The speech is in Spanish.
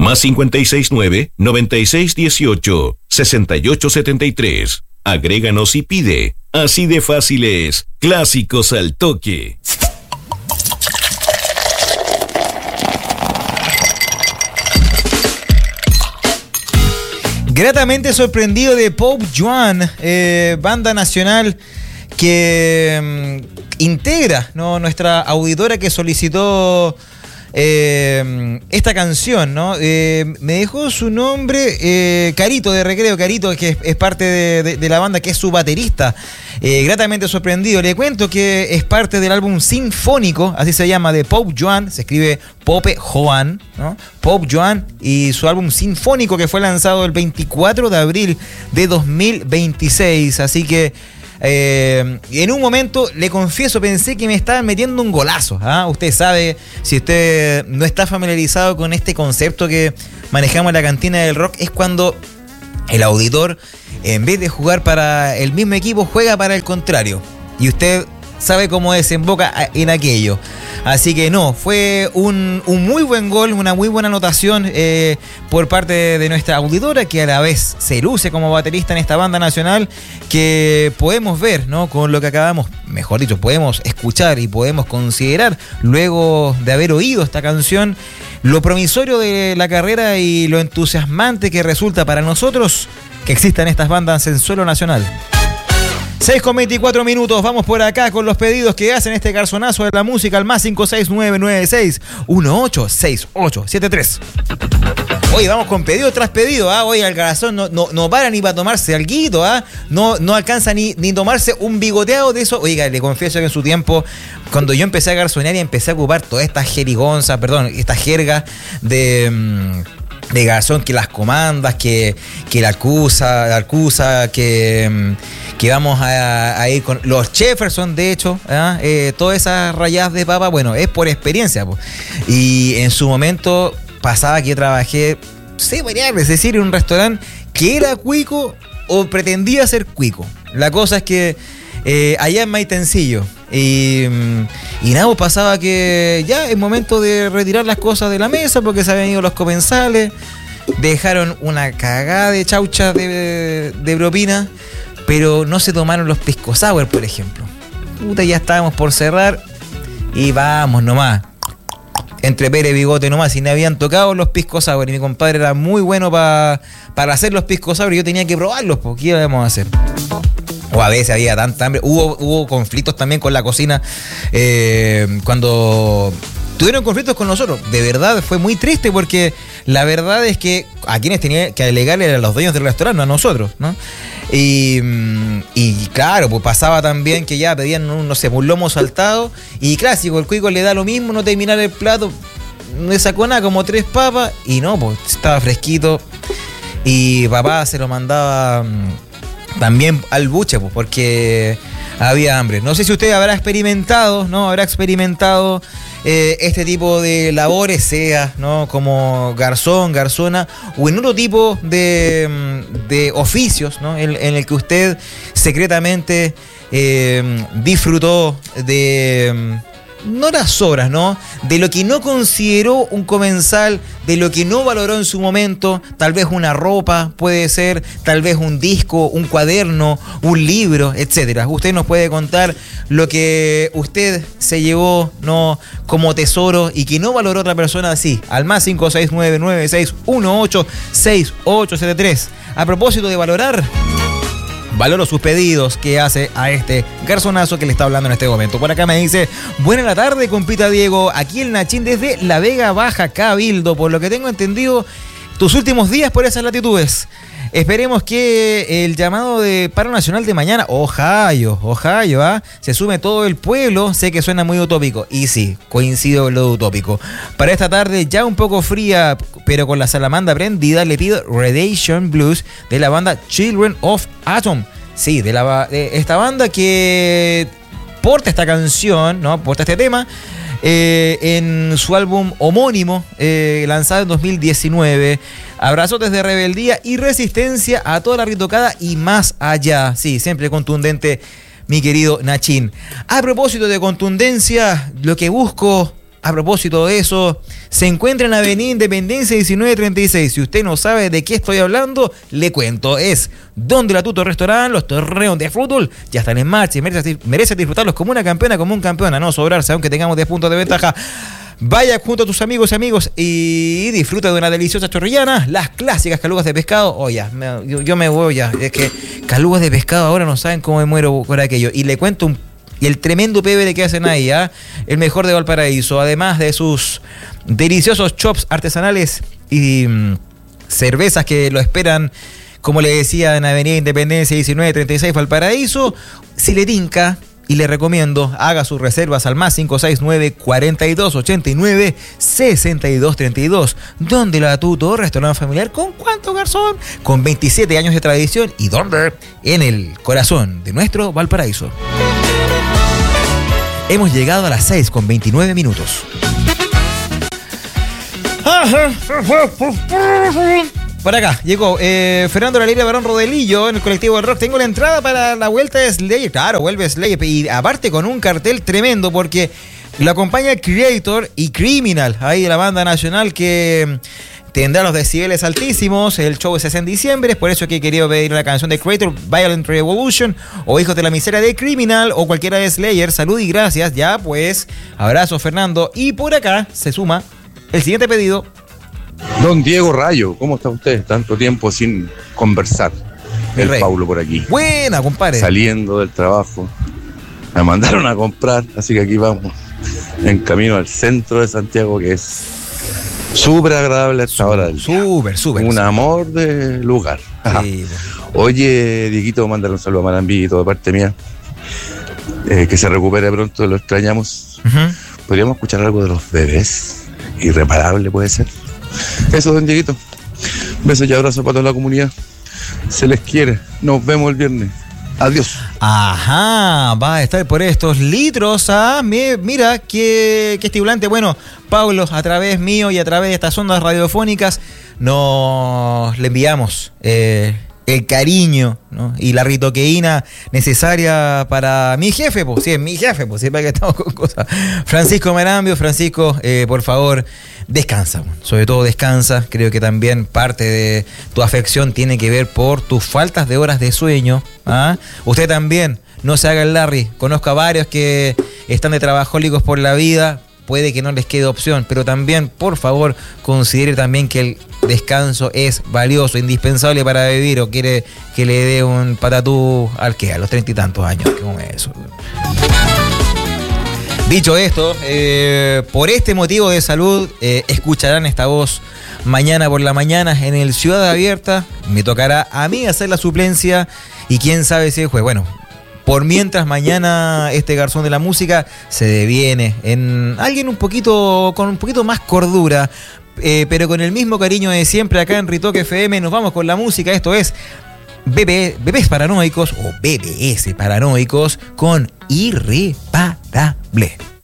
Más 569-9618-6873. Agréganos y pide. Así de fácil es. Clásicos al toque. Gratamente sorprendido de Pope Joan, banda nacional que integra, ¿no?, nuestra auditora que solicitó esta canción, ¿no? Me dejó su nombre, Carito de Recreo, Carito, que es parte de la banda, que es su baterista. Gratamente sorprendido. Le cuento que es parte del álbum sinfónico, así se llama, de Pope Joan, se escribe Pope Joan, ¿no? Pope Joan, y su álbum sinfónico que fue lanzado el 24 de abril de 2026. Así que en un momento, le confieso, pensé que me estaban metiendo un golazo. Usted sabe, si usted no está familiarizado con este concepto que manejamos en la cantina del rock, es cuando el auditor, en vez de jugar para el mismo equipo, juega para el contrario. Y usted sabe cómo desemboca en aquello. Así que no, fue un muy buen gol, una muy buena anotación por parte de nuestra auditora, que a la vez se luce como baterista en esta banda nacional, que podemos ver, ¿no?, con lo que acabamos, mejor dicho, podemos escuchar y podemos considerar, luego de haber oído esta canción, lo promisorio de la carrera y lo entusiasmante que resulta para nosotros que existan estas bandas en suelo nacional. 6:24, vamos por acá con los pedidos que hacen este garzonazo de la música al más 56996186873. Oye, vamos con pedido tras pedido, Oye, el garzón no para ni para tomarse alguito, no alcanza ni tomarse un bigoteado de eso. Oiga, le confieso que en su tiempo, cuando yo empecé a garzonear y empecé a ocupar todas estas jerigonzas, esta jerga de garzón, que las comandas, que la acusa, que vamos a ir con los Jefferson, de hecho, todas esas rayadas de papa, bueno, es por experiencia, po. Y en su momento pasaba que yo trabajé, sé variar, es decir, en un restaurante que era cuico o pretendía ser cuico. La cosa es que allá en Maitencillo, y nada, pues pasaba que ya es momento de retirar las cosas de la mesa porque se habían ido los comensales, dejaron una cagada de chaucha de propina, pero no se tomaron los pisco sour, por ejemplo. Puta, ya estábamos por cerrar y vamos nomás, entre pere y bigote nomás, y me habían tocado los pisco sour y mi compadre era muy bueno para hacer los pisco sour y yo tenía que probarlos, porque ¿qué íbamos a hacer? O a veces había tanta hambre. Hubo conflictos también con la cocina. Cuando tuvieron conflictos con nosotros, de verdad fue muy triste, porque la verdad es que a quienes tenía que alegarle eran los dueños del restaurante, no a nosotros, ¿no? Y claro, pues pasaba también que ya pedían, no sé, un lomo saltado, y clásico, el cuico le da lo mismo, no terminar el plato, no le sacó nada, como 3 papas, y no, pues estaba fresquito, y papá se lo mandaba también al buche, pues, porque había hambre. No sé si usted habrá experimentado, ¿no? Este tipo de labores, sea, ¿no?, como garzón, garzona, o en otro tipo de oficios, ¿no?, en el que usted secretamente disfrutó de no las obras, ¿no?, de lo que no consideró un comensal, de lo que no valoró en su momento, tal vez una ropa, puede ser, tal vez un disco, un cuaderno, un libro, etcétera. Usted nos puede contar lo que usted se llevó, ¿no?, como tesoro y que no valoró otra persona así, al más 56996186873. A propósito de valorar, valoro sus pedidos que hace a este garzonazo que le está hablando en este momento. Por acá me dice: buena la tarde, compita Diego. Aquí el Nachín desde La Vega Baja, Cabildo. Por lo que tengo entendido, tus últimos días por esas latitudes. Esperemos que el llamado de paro nacional de mañana, Ohio, se sume todo el pueblo. Sé que suena muy utópico, y sí, coincido con lo utópico. Para esta tarde ya un poco fría, pero con la salamandra prendida, le pido Radiation Blues de la banda Children of Atom. Sí, de esta banda que porta esta canción, ¿no?, porta este tema en su álbum homónimo, lanzado en 2019. Abrazos desde rebeldía y resistencia a toda la ritocada y más allá. Sí, siempre contundente, mi querido Nachín. A propósito de contundencia, lo que busco a propósito de eso, se encuentra en Avenida Independencia 1936. Si usted no sabe de qué estoy hablando, le cuento. Es donde la Tuto Restaurant, los torneos de fútbol ya están en marcha y merece disfrutarlos como una campeona, como un campeón, a no sobrarse, aunque tengamos 10 puntos de ventaja. Vaya junto a tus amigos y disfruta de una deliciosa chorrillana, las clásicas calugas de pescado. Yo me voy ya. Es que calugas de pescado ahora no saben cómo me muero por aquello. Y le cuento y el tremendo PBD que hacen ahí, el mejor de Valparaíso, además de sus deliciosos chops artesanales y cervezas que lo esperan, como le decía, en Avenida Independencia 1936 Valparaíso. Si le tinca, y le recomiendo, haga sus reservas al más 569-4289-6232. Donde la Tuto, restaurante familiar. ¿Con cuánto, garzón? Con 27 años de tradición. ¿Y dónde? En el corazón de nuestro Valparaíso. Hemos llegado a las 6:29. Por acá llegó Fernando Laleira Barón Rodelillo en el colectivo del rock. Tengo la entrada para la vuelta de Slayer. Claro, vuelve Slayer. Y aparte con un cartel tremendo porque lo acompaña Creator y Criminal, ahí de la banda nacional que tendrá los decibeles altísimos. El show es en diciembre. Es por eso que he querido pedir una canción de Creator, Violent Revolution, o Hijos de la Miseria de Criminal, o cualquiera de Slayer. Salud y gracias. Ya pues, abrazo, Fernando. Y por acá se suma el siguiente pedido. Don Diego Rayo, ¿cómo está usted? Tanto tiempo sin conversar. El Paulo por aquí. Buena, compadre. Saliendo del trabajo. Me mandaron a comprar, así que aquí vamos. En camino al centro de Santiago, que es súper agradable a esta hora del día. Súper. Un amor de lugar. Sí. Oye, Dieguito, mándale un saludo a Marambito de parte mía. Que se recupere pronto, lo extrañamos. ¿Podríamos escuchar algo de los bebés? Irreparable puede ser. Eso, don Dieguito. Besos y abrazos para toda la comunidad. Se les quiere. Nos vemos el viernes. Adiós. Ajá, va a estar por estos litros. Mira, qué estimulante. Bueno, Pablo, a través mío y a través de estas ondas radiofónicas, le enviamos el cariño, ¿no? Y la ritoqueína necesaria para mi jefe, pues sí, es mi jefe, pues sí, para que estamos con cosas. Francisco Marambio, por favor, descansa, sobre todo descansa. Creo que también parte de tu afección tiene que ver por tus faltas de horas de sueño. Usted también, no se haga el Larry. Conozco a varios que están de trabajólicos por la vida. Puede que no les quede opción, pero también, por favor, considere también que el descanso es valioso, indispensable para vivir, o quiere que le dé un patatú a los 30 y tantos años. ¿Cómo es eso? Dicho esto, por este motivo de salud, escucharán esta voz mañana por la mañana en el Ciudad Abierta. Me tocará a mí hacer la suplencia y quién sabe si el juez. Bueno, por mientras, mañana este garzón de la música se deviene en alguien con un poquito más cordura, pero con el mismo cariño de siempre acá en Ritoque FM. Nos vamos con la música. Esto es Bebés Paranoicos o BBS Paranoicos con Irreparable.